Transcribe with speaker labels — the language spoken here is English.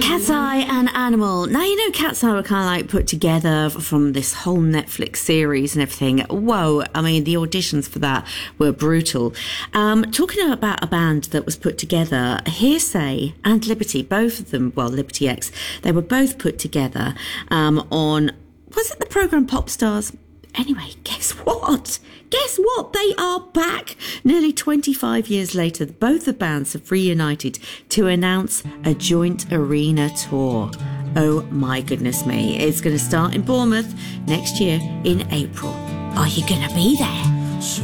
Speaker 1: Cat's Eye and Animal. Now, you know, Cat's Eye were kind of like put together from this whole Netflix series and everything. Whoa, I mean, the auditions for that were brutal. Talking about a band that was put together, Hearsay and Liberty, both of them, well, Liberty X, they were both put together on, was it the programme Pop Stars? Anyway, guess what? Guess what? They are back. Nearly 25 years later, both the bands have reunited to announce a joint arena tour. Oh my goodness me. It's going to start in Bournemouth next year in April. Are you going to be there?